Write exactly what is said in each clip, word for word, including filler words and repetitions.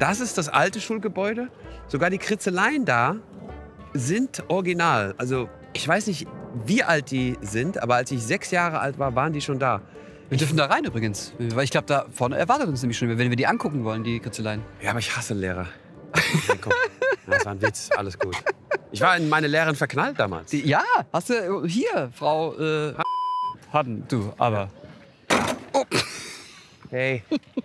Das ist das alte Schulgebäude. Sogar die Kritzeleien da sind original. Also ich weiß nicht, wie alt die sind, aber als ich sechs Jahre alt war, waren die schon da. Wir dürfen da rein übrigens. Weil ich glaube, da vorne erwartet uns nämlich schon, wenn wir die angucken wollen, die Kritzeleien. Ja, aber ich hasse Lehrer. Ja, komm. Ja, das war ein Witz, alles gut. Ich war in meine Lehrerin verknallt damals. Die, ja, hast du hier, Frau äh, Hatten, du, aber. Oh. Hey.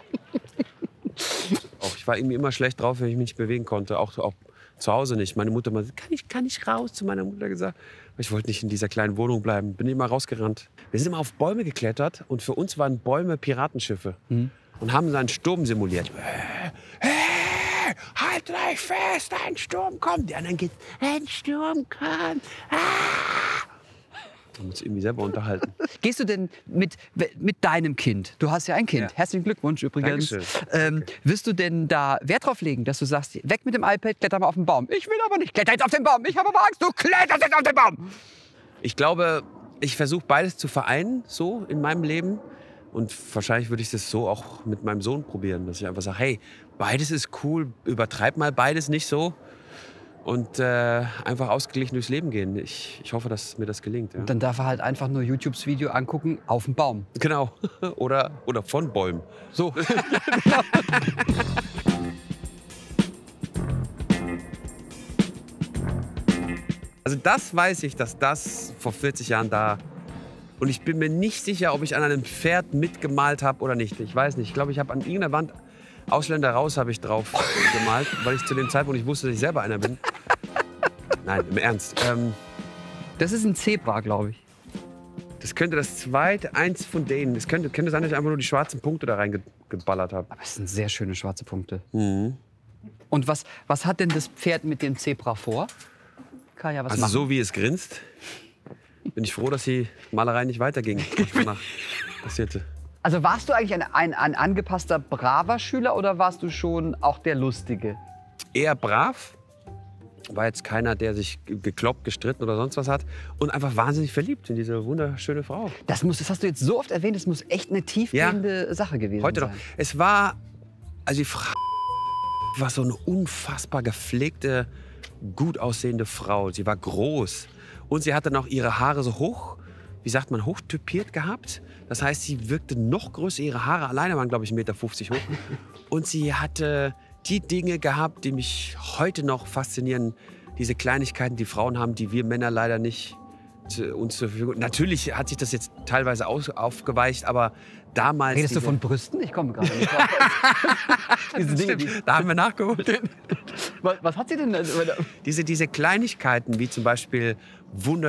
Auch ich war irgendwie immer schlecht drauf, wenn ich mich nicht bewegen konnte. Auch, auch zu Hause nicht. Meine Mutter mal, kann ich, kann ich raus? Zu meiner Mutter gesagt. Ich wollte nicht in dieser kleinen Wohnung bleiben. Bin immer rausgerannt. Wir sind immer auf Bäume geklettert und für uns waren Bäume Piratenschiffe. Mhm. Und haben so einen Sturm simuliert. Hey, halt euch fest, ein Sturm kommt. Die anderen geht, ein Sturm kommt. Ah. Wir haben uns irgendwie selber unterhalten. Gehst du denn mit, mit deinem Kind, du hast ja ein Kind, ja. Herzlichen Glückwunsch übrigens, ähm, wirst du denn da Wert drauf legen, dass du sagst, weg mit dem iPad, kletter mal auf den Baum. Ich will aber nicht, kletter jetzt auf den Baum, ich habe aber Angst, du kletterst jetzt auf den Baum. Ich glaube, ich versuche beides zu vereinen, so in meinem Leben. Und wahrscheinlich würde ich das so auch mit meinem Sohn probieren, dass ich einfach sage, hey, beides ist cool, übertreib mal beides nicht so. Und äh, einfach ausgeglichen durchs Leben gehen. Ich, ich hoffe, dass mir das gelingt. Ja. Und dann darf er halt einfach nur YouTubes Video angucken auf dem Baum. Genau. Oder, oder von Bäumen. So. Also das weiß ich, dass das vor vierzig Jahren da... Und ich bin mir nicht sicher, ob ich an einem Pferd mitgemalt habe oder nicht. Ich weiß nicht. Ich glaube, ich habe an irgendeiner Wand Ausländer raus habe ich drauf gemalt, weil ich zu dem Zeitpunkt nicht wusste, dass ich selber einer bin. Nein, im Ernst. Ähm, das ist ein Zebra, glaube ich. Das könnte das zweite, eins von denen. Es könnte, könnte sein, dass ich einfach nur die schwarzen Punkte da reingeballert habe. Aber es sind sehr schöne schwarze Punkte. Mhm. Und was, was hat denn das Pferd mit dem Zebra vor? Kaya, was also machen? So wie es grinst, bin ich froh, dass die Malerei nicht weiterging. Was danach passierte. Also warst du eigentlich ein, ein, ein angepasster, braver Schüler oder warst du schon auch der Lustige? Eher brav. War jetzt keiner, der sich gekloppt, gestritten oder sonst was hat. Und einfach wahnsinnig verliebt in diese wunderschöne Frau. Das, muss, das hast du jetzt so oft erwähnt, das muss echt eine tiefgehende ja, Sache gewesen heute sein. Heute noch. Es war, also die Frau war so eine unfassbar gepflegte, gut aussehende Frau. Sie war groß. Und sie hatte noch ihre Haare so hoch, wie sagt man, hochtypiert gehabt. Das heißt, sie wirkte noch größer. Ihre Haare alleine waren, glaube ich, eins Komma fünfzig Meter hoch. Und sie hatte die Dinge gehabt, die mich heute noch faszinieren. Diese Kleinigkeiten, die Frauen haben, die wir Männer leider nicht zu, uns zur Verfügung. Natürlich hat sich das jetzt teilweise aus, aufgeweicht, aber damals... Redest diese, du von Brüsten? Ich komme gerade nicht drauf. Diese Dinge, die, da haben wir nachgeholt. Was, was hat sie denn? Diese, diese Kleinigkeiten, wie zum Beispiel wunderschön